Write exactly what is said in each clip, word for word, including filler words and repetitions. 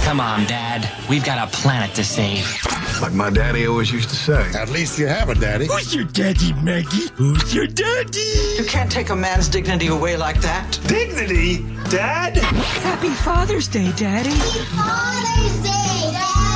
Come on, Dad. We've got a planet to save. Like my daddy always used to say. At least you have a daddy. Who's your daddy, Maggie? Who's your daddy? You can't take a man's dignity away like that. Dignity? Dad? Happy Father's Day, Daddy. Happy Father's Day,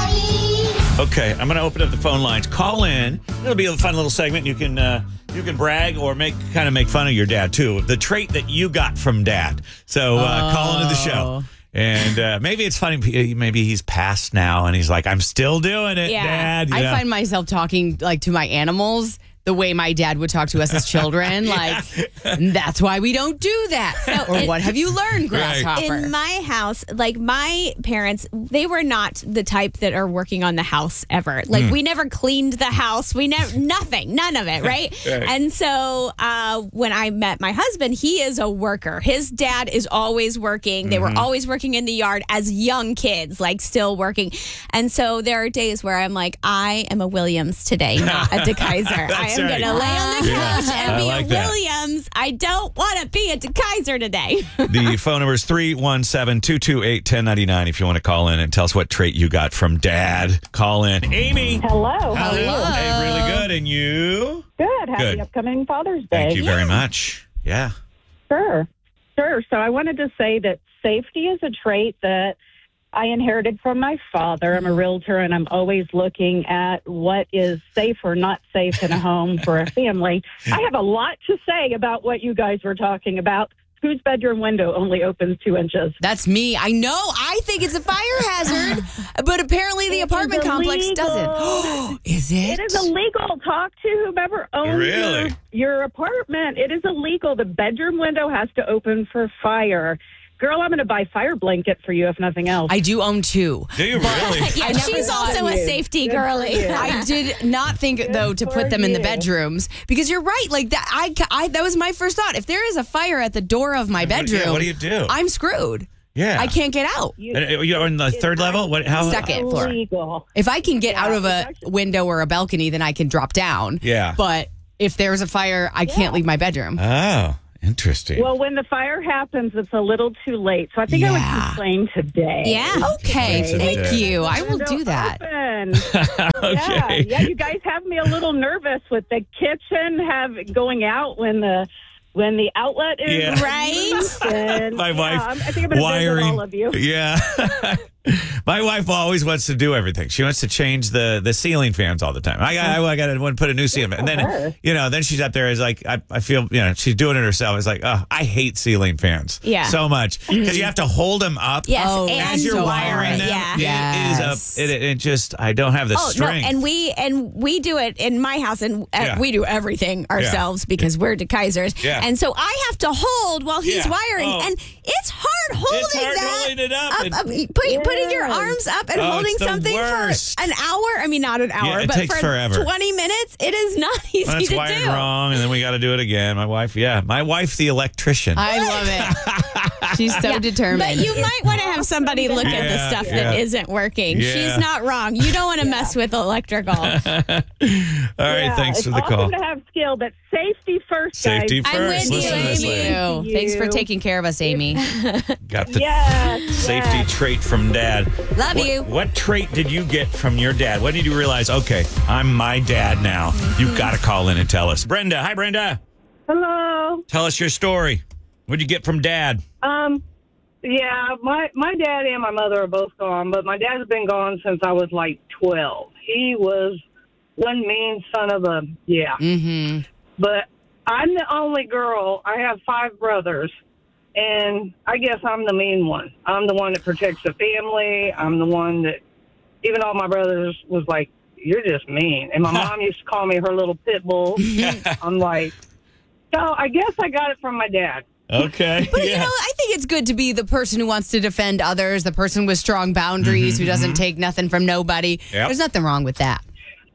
Daddy. Okay, I'm going to open up the phone lines. Call in. It'll be a fun little segment. You can uh, you can brag or make kind of make fun of your dad, too. The trait that you got from dad. So uh, oh. call into the show. And uh, maybe it's funny. Maybe he's passed now, and he's like, "I'm still doing it, yeah. Dad." You I know? find myself talking like to my animals the way my dad would talk to us as children. Like, that's why we don't do that. So, or it, what have you learned, Grasshopper? In my house, like my parents, they were not the type that are working on the house ever. Like mm. we never cleaned the house. We never, nothing, none of it, right? right. And so uh, when I met my husband, he is a worker. His dad is always working. They mm-hmm. were always working in the yard as young kids, like still working. And so there are days where I'm like, I am a Williams today, not a DeKaiser. I I'm going to lay on the couch yeah, and be like a Williams. That. I don't want to be a DeKaiser today. The phone number is three one seven, two two eight, one zero nine nine if you want to call in and tell us what trait you got from Dad. Call in. Amy. Hello. How Hello. Hey, really good. And you? Good. Happy good. upcoming Father's Day. Thank you yeah. very much. Yeah. Sure. Sure. So I wanted to say that safety is a trait that I inherited from my father. I'm a realtor, and I'm always looking at what is safe or not safe in a home for a family. I have a lot to say about what you guys were talking about. Whose bedroom window only opens two inches? That's me. I know. I think it's a fire hazard, but apparently the it apartment complex doesn't. Is it? It is illegal. Talk to whomever owns really? your, your apartment. It is illegal. The bedroom window has to open for fire. Girl, I'm going to buy fire blanket for you, if nothing else. I do own two. Do you really? Yeah, she's also a safety Good girly. I did not think, Good though, to put them you. in the bedrooms because you're right. Like that, I, I that was my first thought. If there is a fire at the door of my bedroom, yeah, what do you do? I'm screwed. Yeah, I can't get out. You, You're on the third level. What? How? Second floor. Illegal. If I can get Yeah, out of a actually- window or a balcony, then I can drop down. Yeah, but if there's a fire, I Yeah. can't leave my bedroom. Oh. Interesting. Well, when the fire happens, it's a little too late. So I think Yeah. I would complain today. Yeah. Okay. Complain Thank today. you. I will do that. okay. Yeah. Yeah. You guys have me a little nervous with the kitchen have going out when the when the outlet is Yeah. Right. And, My yeah, wife I'm- I think I'm going to visit wiring all of you. Yeah. My wife always wants to do everything. She wants to change the, the ceiling fans all the time. I got I, I got to want to put a new ceiling fan. And then you know, then she's up there is like I, I feel you know she's doing it herself. It's like oh I hate ceiling fans. Yeah. So much because you have to hold them up. Yes, Oh, and As you're so wiring hard. them, Yeah. it Yes. is a it, it just I don't have the Oh strength. no, and we and we do it in my house, and uh, Yeah. we do everything ourselves because we're DeKaisers. Yeah. And so I have to hold while he's Yeah. wiring, Oh. and it's hard holding It's hard that. holding it up. up, And- up, put, Putting your Yes. arms up and Oh, holding it's the something worst. for an hour. I mean, not an hour, it but takes for forever. twenty minutes, it is not easy Well, it's to wired do. wrong, and then we got to do it again. My wife, yeah, my wife, the electrician. I love it. She's so Yeah, determined. But you might want to have somebody look at the Yeah, stuff yeah. that isn't working. Yeah. She's not wrong. You don't want to mess with electrical. All right, Yeah, thanks it's for the awesome call. to have skill, but safety first, Safety guys. first. I'm with you, Listen to this Amy. lady. Thank you. Thanks for taking care of us, Amy. Got the Yes, safety yes. trait from Dad. Love What- you. What trait did you get from your dad? When did you realize, okay, I'm my dad now? You've got to call in and tell us. Brenda. Hi, Brenda. Hello. Tell us your story. What'd you get from Dad? Um, yeah, my my dad and my mother are both gone, but my dad's been gone since I was like twelve. He was one mean son of a yeah. Mm-hmm. But I'm the only girl. I have five brothers, and I guess I'm the mean one. I'm the one that protects the family. I'm the one that even all my brothers was like, "You're just mean." And my mom used to call me her little pit bull. I'm like, so I guess I got it from my dad. Okay. But, you know, I think it's good to be the person who wants to defend others, the person with strong boundaries, Mm-hmm, who doesn't take nothing from nobody. Yep. There's nothing wrong with that.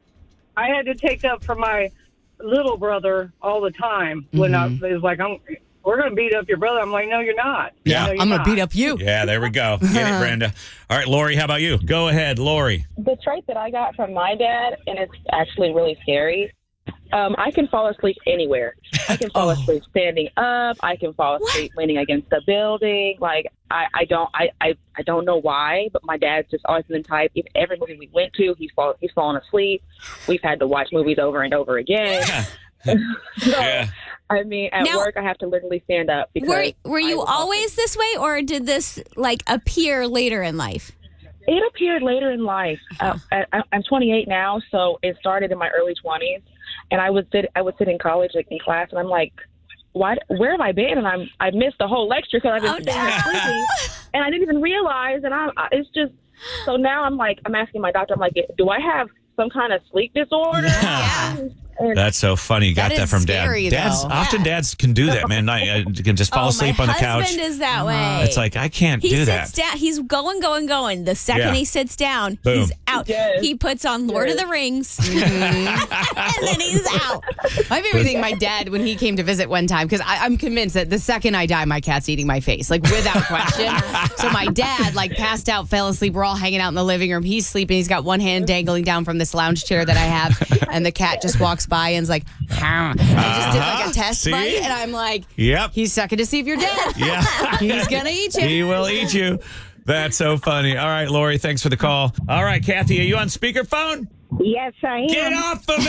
I had to take up for my little brother all the time when Mm-hmm. I was like, I'm, we're going to beat up your brother. I'm like, no, you're not. Yeah. No, you're I'm going not. to beat up you. Yeah, there we go. Get it, Brenda. All right, Lori, how about you? Go ahead, Lori. The trait that I got from my dad, and it's actually really scary, Um, I can fall asleep anywhere. I can fall Oh. asleep standing up. I can fall asleep leaning against a building. Like I, I don't, I, I, I don't know why, but my dad's just always been the type. If every movie we went to, he's fall, he's fallen asleep. We've had to watch movies over and over again. so, Yeah. I mean, at Now- work, I have to literally stand up because Were were I you will fall always this way, or did this like appear later in life? It appeared later in life. Uh, I, I'm twenty-eight now, so it started in my early twenties. And I would sit, I would sit in college, like in class, and I'm like, "Why? Where have I been?" And I'm, I missed the whole lecture because I've been Oh, sitting no. there sleeping, and I didn't even realize. And I'm, I- it's just so now I'm like, I'm asking my doctor, I'm like, do I have some kind of sleep disorder? Yeah. And That's so funny. You got That that, is from scary, dad. Dads though. often dads can do that, man. I, I can just fall oh, asleep my on the couch. husband is that way. It's like I can't he do sits that. down. He's going, going, going. The second Yeah. he sits down, Boom. he's out. Yes. He puts on Lord Yes. of the Rings, and then he's out. My favorite thing, my dad, when he came to visit one time, because I'm convinced that the second I die, my cat's eating my face, like without question. So my dad, like, passed out, fell asleep. We're all hanging out in the living room. He's sleeping. He's got one hand dangling down from this lounge chair that I have, and the cat just walks by and's like, "Huh." I just did like Uh-huh. a test See? bite, and I'm like, Yep. he's sucking to see if you're dead. Yeah. He's gonna eat you. He will eat you. That's so funny. All right, Lori, thanks for the call. All right, Kathy, are you on speakerphone? Yes, I am. Get off of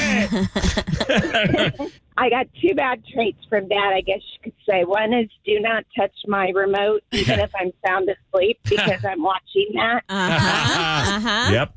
it. I got two bad traits from Dad, I guess you could say. One is do not touch my remote, even if I'm sound asleep, because I'm watching that. Uh-huh. Uh-huh. Yep.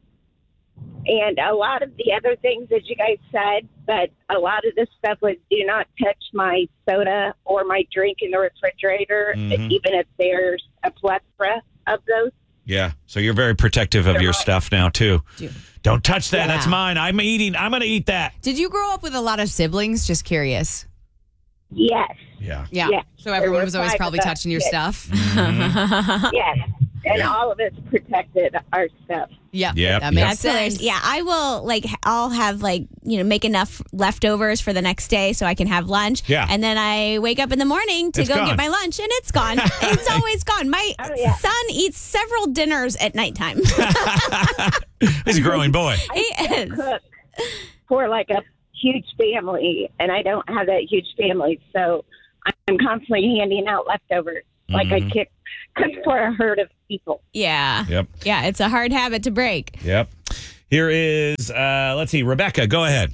And a lot of the other things that you guys said, but a lot of this stuff was do not touch my soda or my drink in the refrigerator, Mhm. even if there's a plethora of those. Yeah. So you're very protective of your stuff now, too. Dude. Don't touch that. Yeah. That's mine. I'm eating. I'm going to eat that. Did you grow up with a lot of siblings? Just curious. Yes, Yeah. Yeah. Yes. So everyone There were was always five probably of us. touching your Yes. stuff. yes. And all of us protected our stuff. Yeah. Yep, That yep. makes That's hilarious. sense. Yeah, I will like I'll have like, you know, make enough leftovers for the next day so I can have lunch. Yeah. And then I wake up in the morning to It's go gone. get my lunch and it's gone. It's always gone. My Oh, yeah. son eats several dinners at nighttime. He's a growing boy. he is. Cook for like a huge family, and I don't have that huge family, so I'm constantly handing out leftovers. Like Mhm. I cook, cook for a herd of people. Yeah. Yep. Yeah, it's a hard habit to break. Yep. Here is, uh, let's see, Rebecca. Go ahead.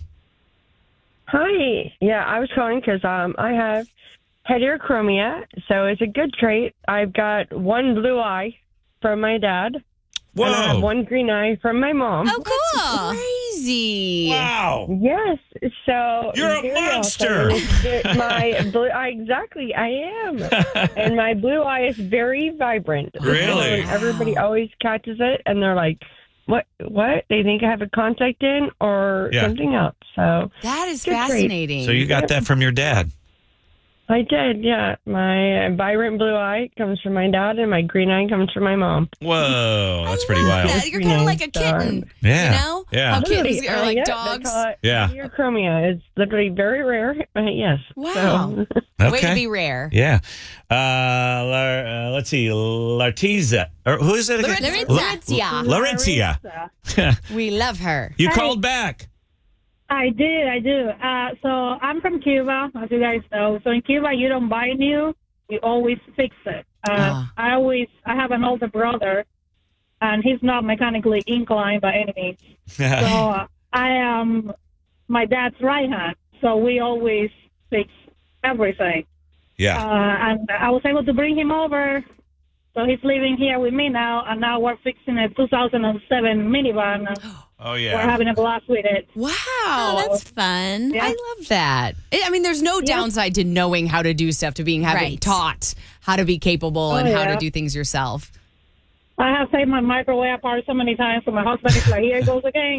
Hi. Yeah, I was calling because um, I have heterochromia, so it's a good trait. I've got one blue eye from my dad, Whoa. and I have one green eye from my mom. Oh, cool. Crazy. Wow. Yes, so You're a very monster. awesome. It's ve- my blue eye, exactly, I am, and my blue eye is very vibrant. Really? So everybody always catches it, and they're like, "What? What? They think I have a contact in or Yeah. something else." So That is Good trait. fascinating. So you got that from your dad. I did, yeah. My vibrant blue eye comes from my dad, and my green eye comes from my mom. Whoa. That's pretty Love wild. that. You're kind of like a kitten. Yeah. You know? Yeah. How kittens Literally, are uh, like yeah, they dogs. call it Yeah. heterochromia. It's literally very rare. Uh, yes. Wow. So, Way to Okay. be rare. Yeah. Uh, Lar- uh, let's see. Lartiza. Or who is it again? Larizia. Larizia. We love her. You called back. I did, I do. Uh, so I'm from Cuba, as you guys know. So in Cuba, you don't buy new, you always fix it. Uh, Ah. I always, I have an older brother, and he's not mechanically inclined by any means. So uh, I am my dad's right hand, so we always fix everything. Yeah. Uh, and I was able to bring him over. So he's living here with me now, and now we're fixing a two thousand seven minivan. and Oh, We're yeah. having a blast with it. Wow. Oh, that's fun. Yeah. I love that. I I mean, there's no downside to knowing how to do stuff, to being having Right. taught how to be capable Oh, and how to yeah. do things yourself. I have saved my microwave apart so many times, so my husband is like, here it goes again.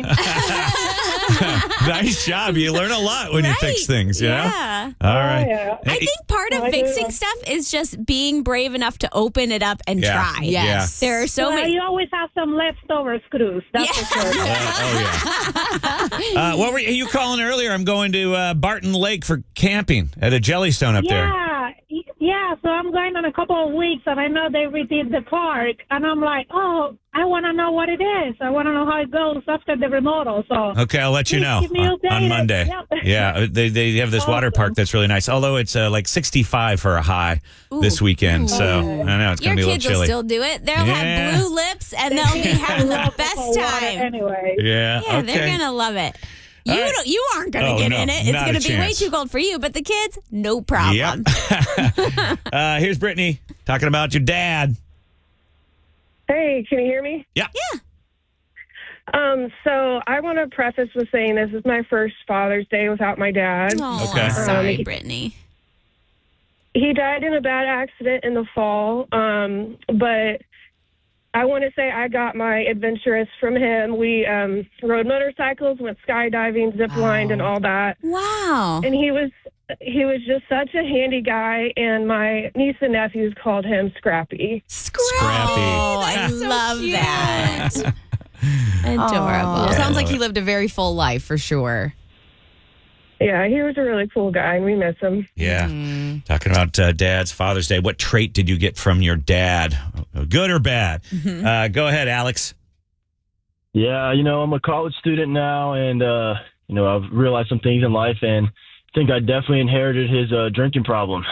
Nice job. You learn a lot when you fix things, you Yeah. know? All right. yeah. I think part of I do. fixing stuff is just being brave enough to open it up and Yeah. try. Yes. There are so Well, many. you always have some leftover screws. That's for sure. Uh, oh, yeah. Uh, what were you, you calling earlier? I'm going to uh, Barton Lake for camping at a Jellystone up there. Yeah, y- Yeah, so I'm going in a couple of weeks, and I know they redid the park, and I'm like, oh, I want to know what it is. I want to know how it goes after the remodel. So Okay, I'll let you please know keep me on, on updated. Monday. Yep. Yeah, they they have this water park that's really nice. Although it's uh, like sixty-five for a high this weekend, so I know it's Your gonna be a little kids will chilly. still do it. They'll Yeah. have blue lips, and they'll be having the best time. Anyway. Yeah, Yeah, okay. they're gonna love it. You All right. don't, you aren't gonna Oh, get no, in it. It's not a gonna be way chance. too cold for you, but the kids, no problem. Yep. uh, here's Brittany talking about your dad. Hey, can you hear me? Yeah. Yeah. Um, so I want to preface with saying this is my first Father's Day without my dad. Oh, Okay. I'm sorry, Um, Brittany. He died in a bad accident in the fall, um, but I want to say I got my adventurous from him. We um, rode motorcycles, went skydiving, zip lined, and all that. Wow. And he was he was just such a handy guy, and my niece and nephews called him Scrappy. Scrappy. Oh, I love that. Adorable. Aw. Sounds I like love he it. lived a very full life for sure. Yeah, he was a really cool guy, and we miss him. Yeah. Mm. Talking about uh, Dad's Father's Day. What trait did you get from your dad? Good or bad? Mm-hmm. Uh, go ahead, Alex. Yeah, you know, I'm a college student now, and, uh, you know, I've realized some things in life, and I think I definitely inherited his uh, drinking problem.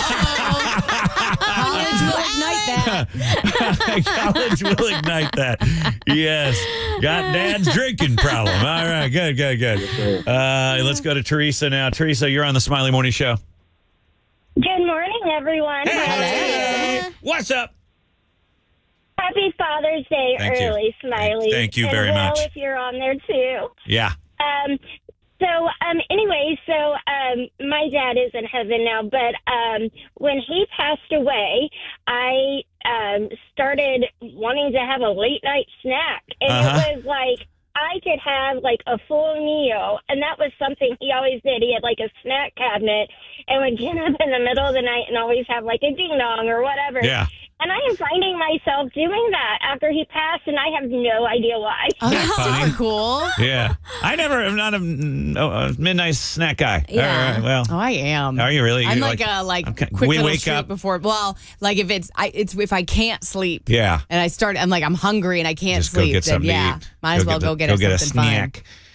College will ignite that. College will ignite that. Yes. Got Dad's drinking problem. All right. Good, good, good. Uh, let's go to Teresa now. Teresa, you're on the Smiley Morning Show. Good morning, everyone. Hey. What's up? Happy Father's Day Thank you. early, Smiley. Thank you and very Will, much. if you're on there, too. Yeah. Um, so, um, anyway, so um, my dad is in heaven now, but um, when he passed away, I um, started wanting to have a late night snack, and Uh-huh. it was like I could have like a full meal, and that was something he always did. He had like a snack cabinet, and would get up in the middle of the night and always have like a ding dong or whatever. Yeah. And I am finding myself doing that after he passed, and I have no idea why. Oh, that's funny? super cool. Yeah. I never, I'm not a, no, a midnight snack guy. Yeah. All right, well. Oh, I am. Are you really? I'm You're like, a like okay. quick We little wake treat up- before. Well, like if it's I it's if I can't sleep. Yeah. And I start. I'm like I'm hungry and I can't Just go sleep. get then something to yeah, eat. might as Go well get go the- get, go us get a something snack. fun.